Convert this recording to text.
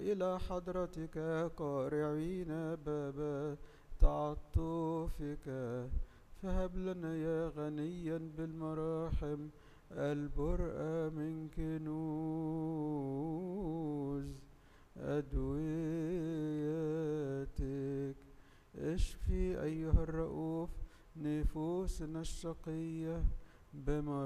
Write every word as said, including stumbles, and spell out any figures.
إلى حضرتك قارعين باب تعطفك، فهب لنا يا غنيا بالمراحم البرء من كنوز أدويتك. اشفي أيها الرؤوف نفوسنا الشقية بمراحمك